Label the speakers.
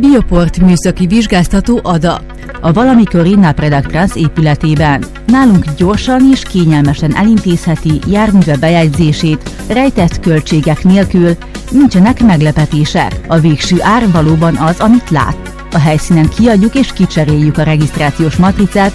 Speaker 1: Bioport műszaki vizsgáztató Ada.
Speaker 2: A valamikori Napredac épületében. Nálunk gyorsan és kényelmesen elintézheti járműve bejegyzését, rejtett költségek nélkül, nincsenek meglepetések. A végső ár valóban az, amit lát. A helyszínen kiadjuk és kicseréljük a regisztrációs matricát,